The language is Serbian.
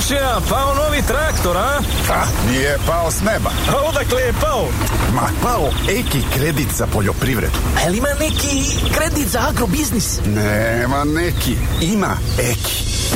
Komšija, pao novi traktor, a? Nije pao s neba. A odakle je pao? Ma, pao Eki kredit za poljoprivredu. A li ima neki kredit za agrobiznis? Nema neki, ima Eki.